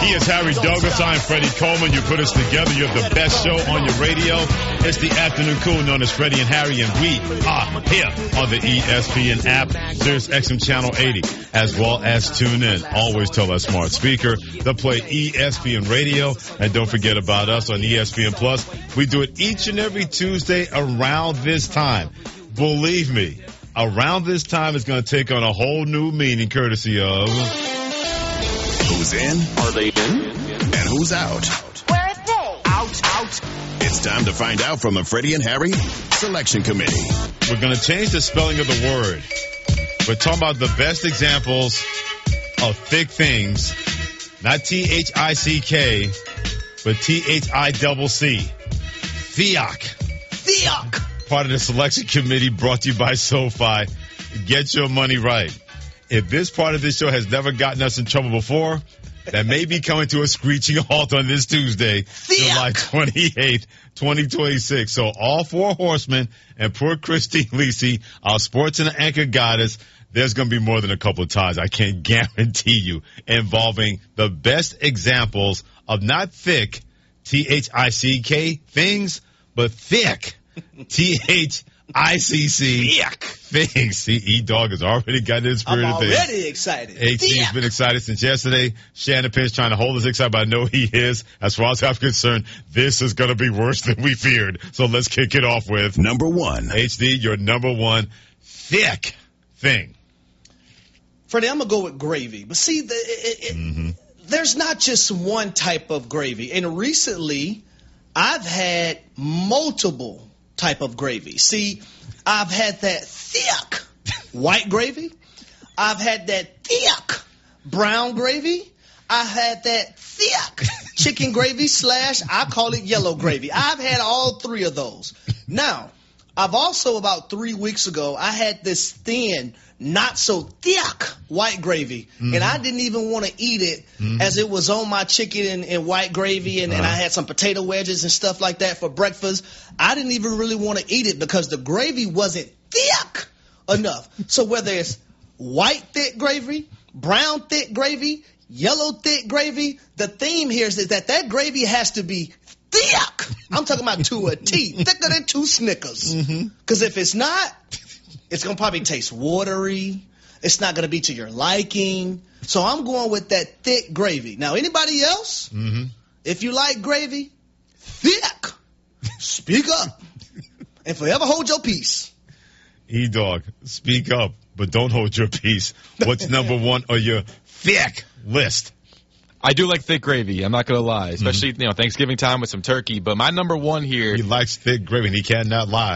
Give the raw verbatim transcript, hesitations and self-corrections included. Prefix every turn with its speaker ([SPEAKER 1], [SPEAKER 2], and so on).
[SPEAKER 1] He is Harry Douglas. I'm Freddie Coleman. You put us together. You have the best show on your radio. It's the afternoon cool known as Freddie and Harry, and we are here on the E S P N app, Sirius X M Channel eighty, as well as tune in. Always tell that smart speaker to play E S P N Radio, and don't forget about us on E S P N Plus. We do it each and every Tuesday around this time. Believe me, around this time is going to take on a whole new meaning, courtesy of...
[SPEAKER 2] Who's in?
[SPEAKER 3] Are they in?
[SPEAKER 2] And who's out?
[SPEAKER 4] Where are they?
[SPEAKER 3] Out, out.
[SPEAKER 2] It's time to find out from the Freddie and Harry Selection Committee.
[SPEAKER 1] We're going to change the spelling of the word. We're talking about the best examples of thick things. Not T H I C K, but T H I C C. Thiak.
[SPEAKER 3] Thiak.
[SPEAKER 1] Part of the Selection Committee brought to you by SoFi. Get your money right. If this part of this show has never gotten us in trouble before, that may be coming to a screeching halt on this Tuesday, July twenty-eighth, twenty twenty-six. So all four horsemen and poor Christine Lisi, our sports and anchor goddess, there's going to be more than a couple of times, I can guarantee you, involving the best examples of not thick, T H I C K, things, but thick, T H I C C,
[SPEAKER 3] Thick.
[SPEAKER 1] things. See, E-Dog has already gotten in the spirit
[SPEAKER 5] I'm
[SPEAKER 1] of things.
[SPEAKER 5] already excited.
[SPEAKER 1] H D's been excited since yesterday. Shannon Pinn's trying to hold us excited, but I know he is. As far as I'm concerned, this is going to be worse than we feared. So let's kick it off with
[SPEAKER 2] Number one.
[SPEAKER 1] H D, your number one thick thing.
[SPEAKER 5] Freddie, I'm going to go with gravy. But see, the, it, it,
[SPEAKER 1] Mm-hmm.
[SPEAKER 5] there's not just one type of gravy. And recently, I've had multiple type of gravy. See, I've had that thick white gravy. I've had that thick brown gravy. I've had that thick chicken gravy slash, I call it yellow gravy. I've had all three of those. Now, I've also, about three weeks ago, I had this thin, not so thick white gravy, mm-hmm. and I didn't even want to eat it mm-hmm. as it was on my chicken and, and white gravy, and, uh-huh. and I had some potato wedges and stuff like that for breakfast. I didn't even really want to eat it because the gravy wasn't thick enough. So whether it's white thick gravy, brown thick gravy, yellow thick gravy, the theme here is that that gravy has to be thick. I'm talking about to a T, thicker than two Snickers. Because mm-hmm. if it's not, it's going to probably taste watery. It's not going to be to your liking. So I'm going with that thick gravy. Now, anybody else, mm-hmm. if you like gravy, thick, speak up and forever hold your peace.
[SPEAKER 1] E-Dog, speak up, but don't hold your peace. What's number one on your thick list?
[SPEAKER 6] I do like thick gravy. I'm not going to lie, especially, mm-hmm. you know, Thanksgiving time with some turkey. But my number one here.
[SPEAKER 1] He likes thick gravy, and he cannot lie.